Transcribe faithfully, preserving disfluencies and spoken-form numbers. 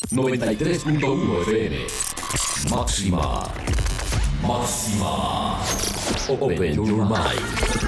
noventa y tres punto uno F M. Máxima. Máxima. Open your mind.